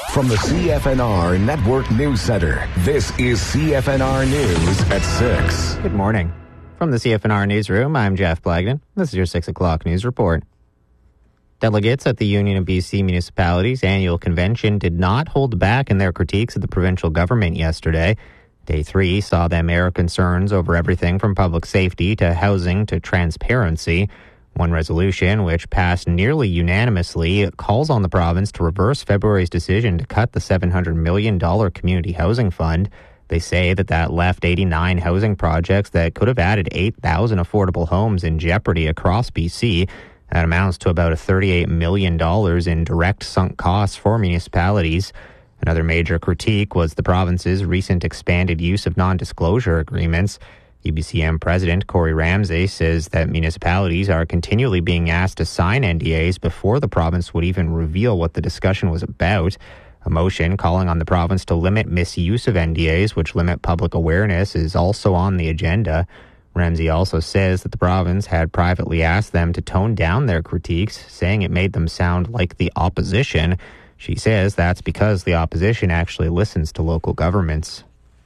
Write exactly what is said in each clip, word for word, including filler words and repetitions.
From the C F N R Network News Center, this is C F N R News at six. Good morning. From the C F N R Newsroom, I'm Jeff Blagden. This is your six o'clock news report. Delegates at the Union of B C Municipalities annual convention did not hold back in their critiques of the provincial government yesterday. Day three saw them air concerns over everything from public safety to housing to transparency. One resolution, which passed nearly unanimously, calls on the province to reverse February's decision to cut the seven hundred million dollars community housing fund. They say that that left eighty-nine housing projects that could have added eight thousand affordable homes in jeopardy across B C. That amounts to about thirty-eight million dollars in direct sunk costs for municipalities. Another major critique was the province's recent expanded use of non-disclosure agreements. U B C M President Corey Ramsay says that municipalities are continually being asked to sign N D As before the province would even reveal what the discussion was about. A motion calling on the province to limit misuse of N D As, which limit public awareness, is also on the agenda. Ramsay also says that the province had privately asked them to tone down their critiques, saying it made them sound like the opposition. She says that's because the opposition actually listens to local governments.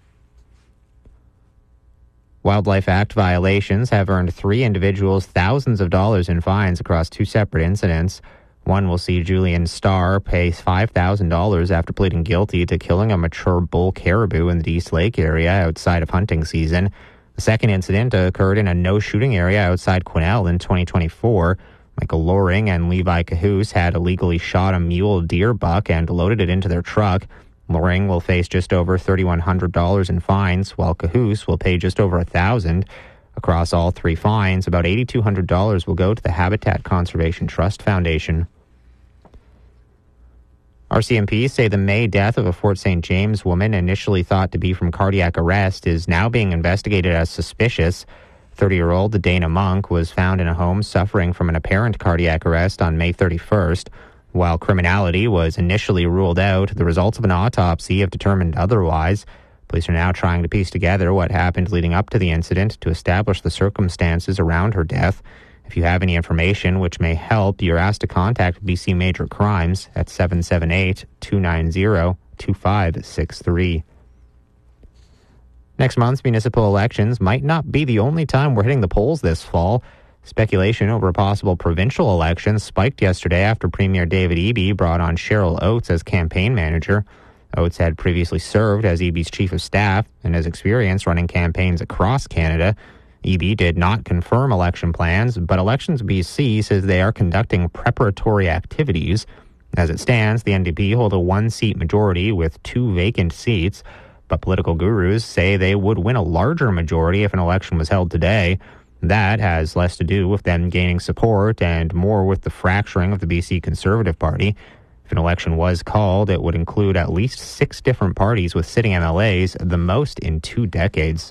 Wildlife Act violations have earned three individuals thousands of dollars in fines across two separate incidents. One will see Julian Starr pay five thousand dollars after pleading guilty to killing a mature bull caribou in the East Lake area outside of hunting season. The second incident occurred in a no-shooting area outside Quesnel in twenty twenty-four. Michael Loring and Levi Cahoose had illegally shot a mule deer buck and loaded it into their truck. Loring will face just over three thousand one hundred dollars in fines, while Cahoose will pay just over one thousand dollars. Across all three fines, about eight thousand two hundred dollars will go to the Habitat Conservation Trust Foundation. R C M P say the May death of a Fort Saint James woman initially thought to be from cardiac arrest is now being investigated as suspicious. thirty-year-old Dana Monk was found in a home suffering from an apparent cardiac arrest on May thirty-first. While criminality was initially ruled out, the results of an autopsy have determined otherwise. Police are now trying to piece together what happened leading up to the incident to establish the circumstances around her death. If you have any information which may help, you're asked to contact B C Major Crimes at seven seven eight, two nine zero, two five six three. Next month's municipal elections might not be the only time we're hitting the polls this fall. Speculation over a possible provincial election spiked yesterday after Premier David Eby brought on Cheryl Oates as campaign manager. Oates had previously served as Eby's chief of staff and has experience running campaigns across Canada. Eby did not confirm election plans, but Elections B C says they are conducting preparatory activities. As it stands, the N D P hold a one-seat majority with two vacant seats, but political gurus say they would win a larger majority if an election was held today. That has less to do with them gaining support and more with the fracturing of the B C Conservative Party. If an election was called, it would include at least six different parties with sitting M L As, the most in two decades.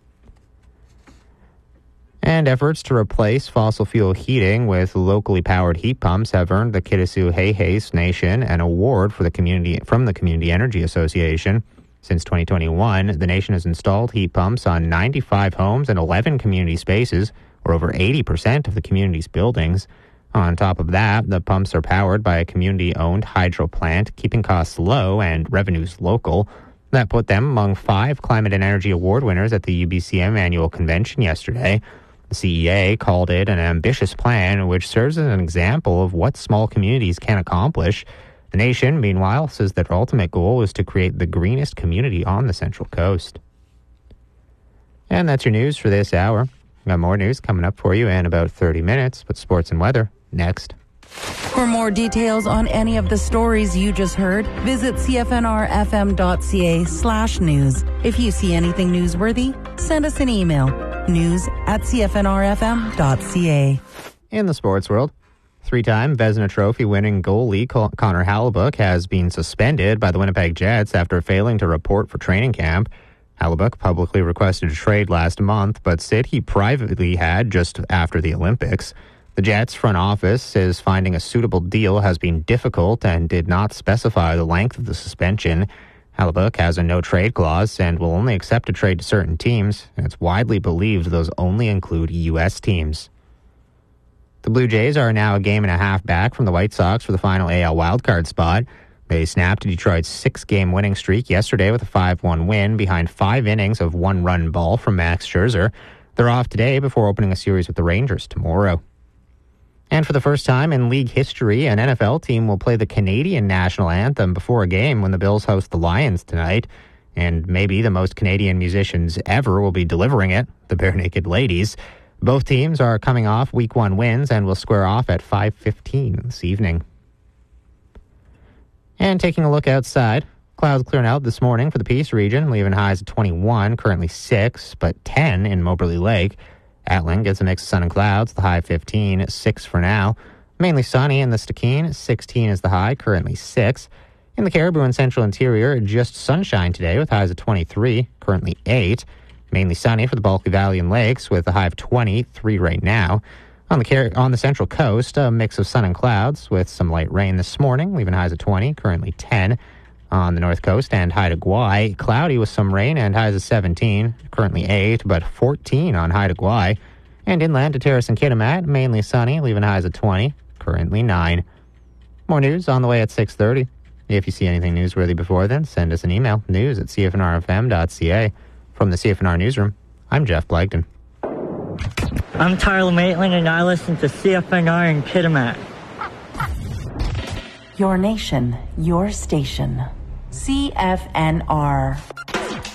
And efforts to replace fossil fuel heating with locally powered heat pumps have earned the Kitasoo-Hayhais Nation an award for the community from the Community Energy Association. Since twenty twenty-one, the nation has installed heat pumps on ninety-five homes and eleven community spaces, or over eighty percent of the community's buildings. On top of that, the pumps are powered by a community-owned hydro plant, keeping costs low and revenues local. That put them among five Climate and Energy Award winners at the U B C M annual convention yesterday. The C E A called it an ambitious plan, which serves as an example of what small communities can accomplish. The nation, meanwhile, says their ultimate goal is to create the greenest community on the Central Coast. And that's your news for this hour. We've got more news coming up for you in about thirty minutes, but sports and weather next. For more details on any of the stories you just heard, visit cfnrfm.ca slash news. If you see anything newsworthy, send us an email. News at cfnrfm.ca. In the sports world, three-time Vezina Trophy winning goalie Connor Hellebuyck has been suspended by the Winnipeg Jets after failing to report for training camp. Hellebuyck publicly requested a trade last month, but said he privately had just after the Olympics. The Jets front office says finding a suitable deal has been difficult and did not specify the length of the suspension. Hellebuyck has a no-trade clause and will only accept a trade to certain teams, and it's widely believed those only include U S teams. The Blue Jays are now a game and a half back from the White Sox for the final A L wildcard spot. They snapped Detroit's six-game winning streak yesterday with a five one win behind five innings of one-run ball from Max Scherzer. They're off today before opening a series with the Rangers tomorrow. And for the first time in league history, an N F L team will play the Canadian national anthem before a game when the Bills host the Lions tonight. And maybe the most Canadian musicians ever will be delivering it, the Bare Naked Ladies. Both teams are coming off week one wins and will square off at five fifteen this evening. And taking a look outside, clouds clearing out this morning for the Peace region, leaving highs at twenty-one, currently six, but ten in Moberly Lake. Atlan gets a mix of sun and clouds, the high fifteen, six for now. Mainly sunny in the Stikine, sixteen is the high, currently six. In the Caribou and Central Interior, just sunshine today with highs of twenty-three, currently eight. Mainly sunny for the Bulkley Valley and Lakes with a high of twenty-three right now. On the Car- on the Central Coast, a mix of sun and clouds with some light rain this morning, leaving highs of twenty, currently ten. On the North Coast and Haida Gwaii, cloudy with some rain and highs of seventeen, currently eight, but fourteen on Haida Gwaii. And inland to Terrace and Kitimat, mainly sunny, leaving highs of twenty, currently nine. More news on the way at six thirty. If you see anything newsworthy before then, send us an email, news at c f n r f m dot c a. From the C F N R Newsroom, I'm Jeff Blagden. I'm Tyler Maitland, and I listen to C F N R in Kitimat. Your nation, your station. C F N R.